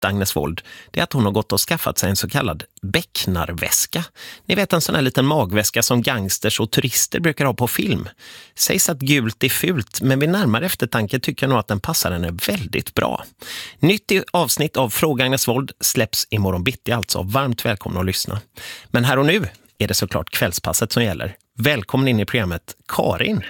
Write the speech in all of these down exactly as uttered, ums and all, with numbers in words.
Agnes Wold, det är att hon har gått och skaffat sig en så kallad becknarväska. Ni vet, en sån här liten magväska som gangsters och turister brukar ha på film. Sägs att gult är fult, men vid närmare eftertanke tycker jag nog att den passar henne väldigt bra. Nytt avsnitt av Fråga Agnes Wold släpps imorgon bitti, alltså varmt välkomna att lyssna. Men här och nu är det såklart kvällspasset som gäller. Välkommen in i programmet, Karin.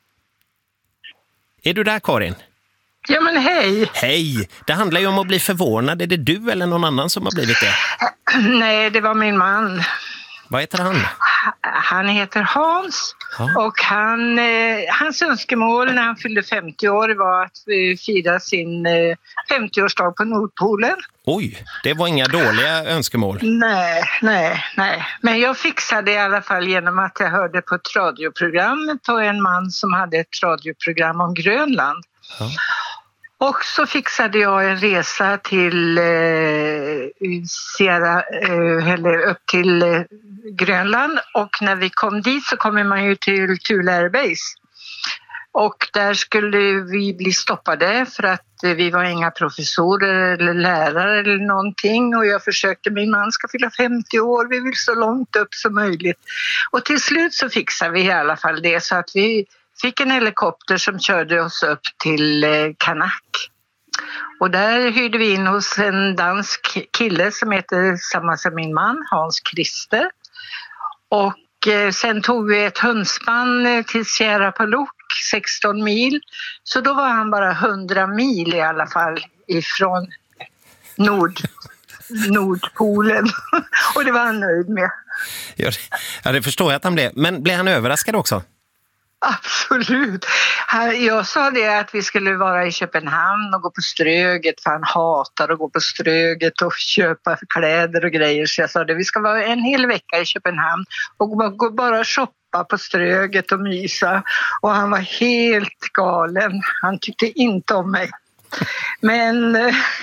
Är du där, Karin? Ja, men hej. Hej, det handlar ju om att bli förvånad. Är det du eller någon annan som har blivit det? Nej, det var min man. Vad heter han? Han heter Hans. Ja. Och han, eh, hans önskemål när han fyllde femtio år var att vi fira sin eh, femtioårsdag på Nordpolen. Oj, det var inga dåliga önskemål. Nej, nej, nej. Men jag fixade i alla fall genom att jag hörde på ett radioprogram på en man som hade ett radioprogram om Grönland. Ja. Och så fixade jag en resa till eh, Sierra, eh, eller upp till eh, Grönland, och när vi kom dit så kommer man ju till Thule Air Base. Och där skulle vi bli stoppade för att eh, vi var inga professorer eller lärare eller någonting, och jag försökte, min man ska fylla femtio år, vi vill så långt upp som möjligt. Och till slut så fixade vi i alla fall det, så att vi fick en helikopter som körde oss upp till Kanak. Och där hyrde vi in hos en dansk kille som heter samma som min man, Hans Christer. Och sen tog vi ett hundspann till Sierra Paluk, sexton mil. Så då var han bara hundra mil i alla fall ifrån Nord, Nordpolen. Och det var han nöjd med. Ja, det förstår jag att han blev. Men blev han överraskad också? Absolut. Jag sa det att vi skulle vara i Köpenhamn och gå på Ströget, för han hatar att gå på Ströget och köpa kläder och grejer. Så jag sa det, vi ska vara en hel vecka i Köpenhamn och gå bara shoppa på Ströget och mysa. Och han var helt galen. Han tyckte inte om mig. Men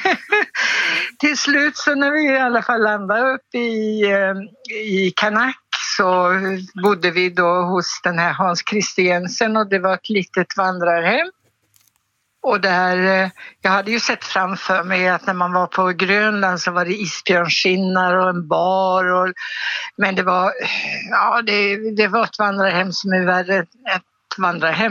till slut så när vi i alla fall landade upp i, i Kanak så bodde vi då hos den här Hans Christiansen, och det var ett litet vandrarhem. Och där, jag hade ju sett framför mig att när man var på Grönland så var det isbjörnskinnar och en bar. Och, men det var, ja, det, det var ett vandrarhem som är värre än ett vandrarhem.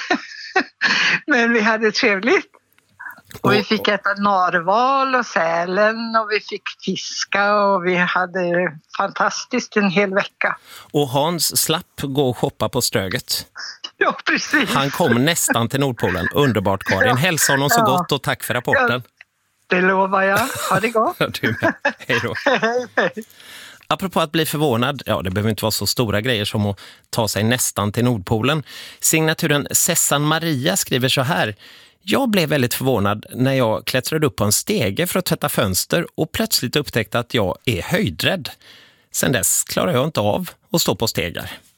Men vi hade trevligt. Och vi fick äta narval och sälen, och vi fick fiska, och vi hade fantastiskt en hel vecka. Och Hans slapp gå och shoppa på Ströget. Ja, precis. Han kom nästan till Nordpolen. Underbart, Karin. Ja. Hälsa honom så ja. gott och tack för rapporten. Ja, det lovar jag. Ha det gott. Du med. Hej då. Hej, hej. Apropå att bli förvånad, ja, det behöver inte vara så stora grejer som att ta sig nästan till Nordpolen. Signaturen Sessan Maria skriver så här: jag blev väldigt förvånad när jag klättrade upp på en stege för att tvätta fönster och plötsligt upptäckte att jag är höjdrädd. Sen dess klarar jag inte av att stå på stegar.